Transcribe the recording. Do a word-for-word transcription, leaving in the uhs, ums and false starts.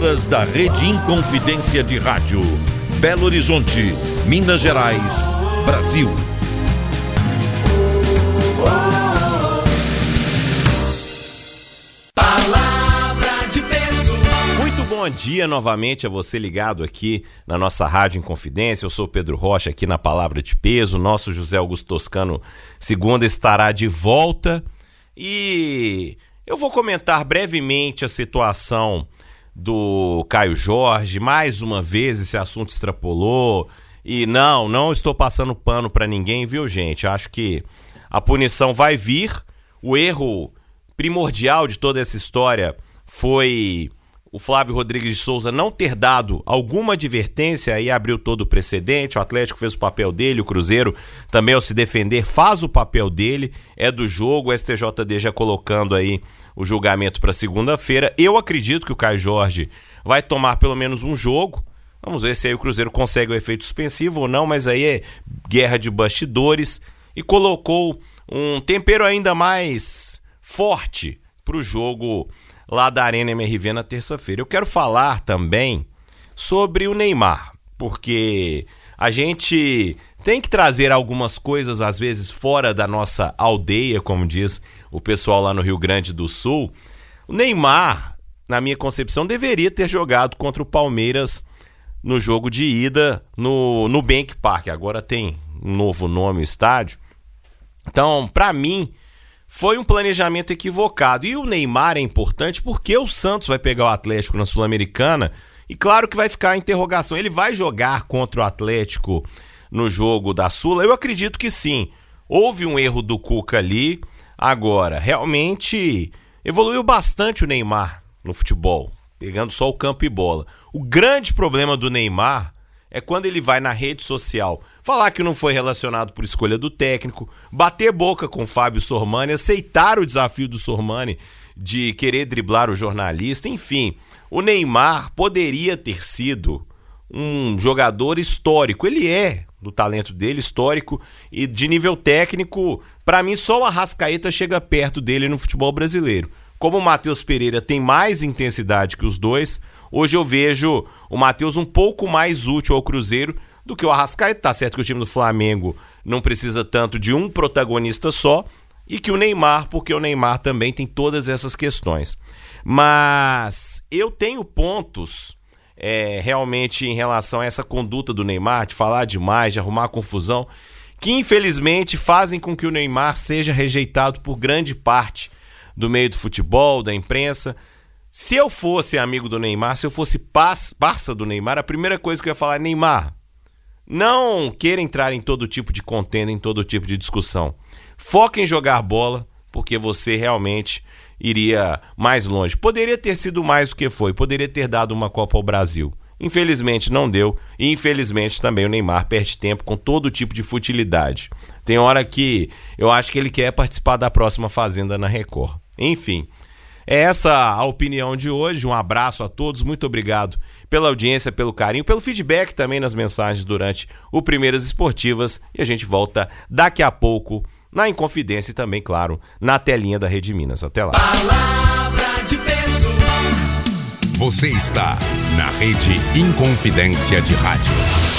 emissoras da Rede Inconfidência de Rádio. Belo Horizonte, Minas Gerais, Brasil. Palavra de peso. Muito bom dia novamente a você ligado aqui na nossa Rádio Inconfidência. Eu sou Pedro Rocha aqui na Palavra de Peso. Nosso José Augusto Toscano segunda estará de volta. E eu vou comentar brevemente a situação do Caio Jorge. Mais uma vez esse assunto extrapolou. E não, não estou passando pano para ninguém, viu, gente? Acho que a punição vai vir. O erro primordial de toda essa história foi o Flávio Rodrigues de Souza não ter dado alguma advertência e abriu todo o precedente. O Atlético fez o papel dele, o Cruzeiro também, ao se defender, faz o papel dele, é do jogo. O S T J D já colocando aí o julgamento para segunda-feira. Eu acredito que o Caio Jorge vai tomar pelo menos um jogo. Vamos ver se aí o Cruzeiro consegue o efeito suspensivo ou não, mas aí é guerra de bastidores. E colocou um tempero ainda mais forte para o jogo lá da Arena M R V na terça-feira. Eu quero falar também sobre o Neymar, porque a gente tem que trazer algumas coisas, às vezes, fora da nossa aldeia, como diz o pessoal lá no Rio Grande do Sul. O Neymar, na minha concepção, deveria ter jogado contra o Palmeiras no jogo de ida no Nubank Park. Agora tem um novo nome, o estádio. Então, para mim, foi um planejamento equivocado. E o Neymar é importante porque o Santos vai pegar o Atlético na Sul-Americana e claro que vai ficar a interrogação. Ele vai jogar contra o Atlético no jogo da Sula? Eu acredito que sim. Houve um erro do Cuca ali. Agora, realmente evoluiu bastante o Neymar no futebol, pegando só o campo e bola. O grande problema do Neymar é quando ele vai na rede social falar que não foi relacionado por escolha do técnico, bater boca com o Fábio Sormani, aceitar o desafio do Sormani de querer driblar o jornalista. Enfim, o Neymar poderia ter sido um jogador histórico. Ele é, do talento dele, histórico e de nível técnico. Para mim, só o Arrascaeta chega perto dele no futebol brasileiro. Como o Matheus Pereira tem mais intensidade que os dois, hoje eu vejo o Matheus um pouco mais útil ao Cruzeiro do que o Arrascaeta. Tá certo que o time do Flamengo não precisa tanto de um protagonista só e que o Neymar, porque o Neymar também tem todas essas questões. Mas eu tenho pontos é, realmente em relação a essa conduta do Neymar, de falar demais, de arrumar confusão, que infelizmente fazem com que o Neymar seja rejeitado por grande parte do meio do futebol, da imprensa. Se eu fosse amigo do Neymar, se eu fosse parça do Neymar, a primeira coisa que eu ia falar é: Neymar, não queira entrar em todo tipo de contenda, em todo tipo de discussão. Foca em jogar bola, porque você realmente iria mais longe. Poderia ter sido mais do que foi, poderia ter dado uma Copa ao Brasil. Infelizmente não deu, e infelizmente também o Neymar perde tempo com todo tipo de futilidade. Tem hora que eu acho que ele quer participar da próxima Fazenda na Record. Enfim, é essa a opinião de hoje. Um abraço a todos, muito obrigado pela audiência, pelo carinho, pelo feedback também nas mensagens durante o Primeiras Esportivas. E a gente volta daqui a pouco na Inconfidência e também, claro, na telinha da Rede Minas. Até lá. Palavra de peso. Você está na Rede Inconfidência de Rádio.